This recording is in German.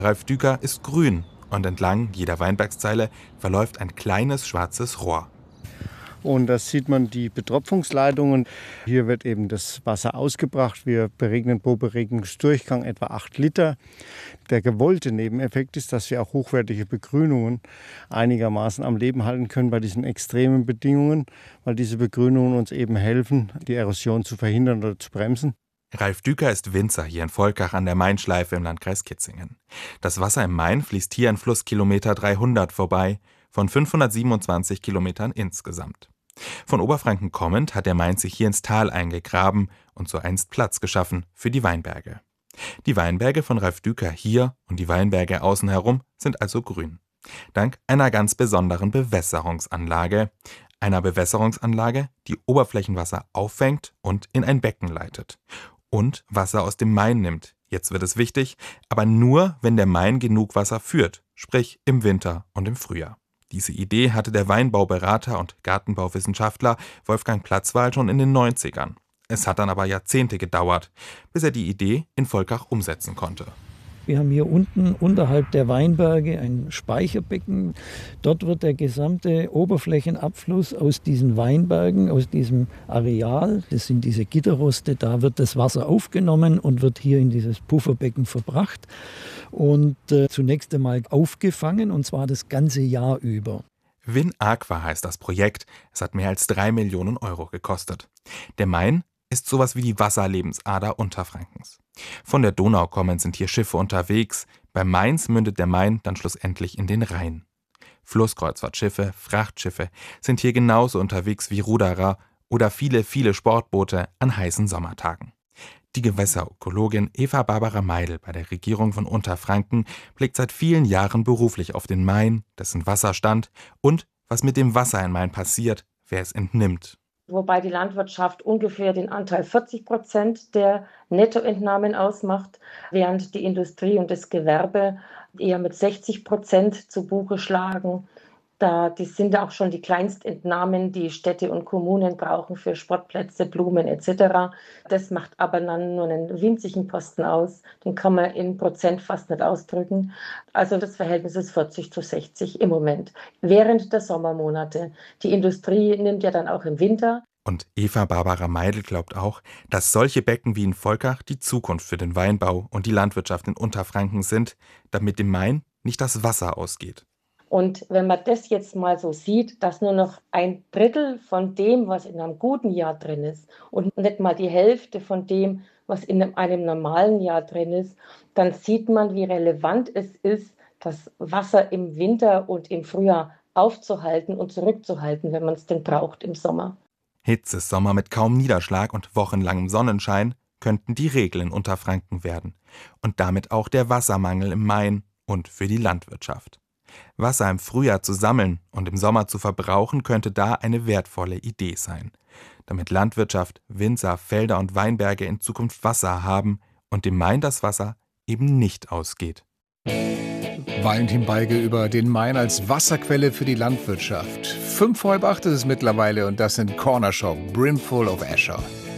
Ralf Düker ist grün und entlang jeder Weinbergszeile verläuft ein kleines schwarzes Rohr. Und da sieht man die Betropfungsleitungen. Hier wird eben das Wasser ausgebracht. Wir beregnen pro Beregnungsdurchgang etwa 8 Liter. Der gewollte Nebeneffekt ist, dass wir auch hochwertige Begrünungen einigermaßen am Leben halten können bei diesen extremen Bedingungen, weil diese Begrünungen uns eben helfen, die Erosion zu verhindern oder zu bremsen. Ralf Düker ist Winzer hier in Volkach an der Mainschleife im Landkreis Kitzingen. Das Wasser im Main fließt hier an Flusskilometer 300 vorbei, von 527 Kilometern insgesamt. Von Oberfranken kommend hat der Main sich hier ins Tal eingegraben und so einst Platz geschaffen für die Weinberge. Die Weinberge von Ralf Düker hier und die Weinberge außen herum sind also grün. Dank einer ganz besonderen Bewässerungsanlage. Einer Bewässerungsanlage, die Oberflächenwasser auffängt und in ein Becken leitet. Und Wasser aus dem Main nimmt. Jetzt wird es wichtig, aber nur, wenn der Main genug Wasser führt, sprich im Winter und im Frühjahr. Diese Idee hatte der Weinbauberater und Gartenbauwissenschaftler Wolfgang Platzwal schon in den 90ern. Es hat dann aber Jahrzehnte gedauert, bis er die Idee in Volkach umsetzen konnte. Wir haben hier unten unterhalb der Weinberge ein Speicherbecken. Dort wird der gesamte Oberflächenabfluss aus diesen Weinbergen, aus diesem Areal, das sind diese Gitterroste, da wird das Wasser aufgenommen und wird hier in dieses Pufferbecken verbracht und zunächst einmal aufgefangen, und zwar das ganze Jahr über. WinAqua heißt das Projekt. Es hat mehr als 3 Millionen Euro gekostet. Der Main ist sowas wie die Wasserlebensader Unterfrankens. Von der Donau kommend sind hier Schiffe unterwegs. Bei Mainz mündet der Main dann schlussendlich in den Rhein. Flusskreuzfahrtschiffe, Frachtschiffe sind hier genauso unterwegs wie Ruderer oder viele, viele Sportboote an heißen Sommertagen. Die Gewässerökologin Eva Barbara Meidl bei der Regierung von Unterfranken blickt seit vielen Jahren beruflich auf den Main, dessen Wasserstand und was mit dem Wasser im Main passiert, wer es entnimmt. Wobei die Landwirtschaft ungefähr den Anteil 40% der Nettoentnahmen ausmacht, während die Industrie und das Gewerbe eher mit 60% zu Buche schlagen. Das sind auch schon die Kleinstentnahmen, die Städte und Kommunen brauchen für Sportplätze, Blumen etc. Das macht aber dann nur einen winzigen Posten aus. Den kann man in Prozent fast nicht ausdrücken. Also das Verhältnis ist 40:60 im Moment, während der Sommermonate. Die Industrie nimmt ja dann auch im Winter. Und Eva Barbara Meidl glaubt auch, dass solche Becken wie in Volkach die Zukunft für den Weinbau und die Landwirtschaft in Unterfranken sind, damit dem Main nicht das Wasser ausgeht. Und wenn man das jetzt mal so sieht, dass nur noch 1/3 von dem, was in einem guten Jahr drin ist und nicht mal die Hälfte von dem, was in einem normalen Jahr drin ist, dann sieht man, wie relevant es ist, das Wasser im Winter und im Frühjahr aufzuhalten und zurückzuhalten, wenn man es denn braucht im Sommer. Hitzesommer mit kaum Niederschlag und wochenlangem Sonnenschein könnten die Regel in Unterfranken werden und damit auch der Wassermangel im Main und für die Landwirtschaft. Wasser im Frühjahr zu sammeln und im Sommer zu verbrauchen, könnte da eine wertvolle Idee sein, damit Landwirtschaft, Winzer, Felder und Weinberge in Zukunft Wasser haben und dem Main das Wasser eben nicht ausgeht. Valentin Beige über den Main als Wasserquelle für die Landwirtschaft. 7:55 ist es mittlerweile und das sind Corner Shop, Brimful of Asher.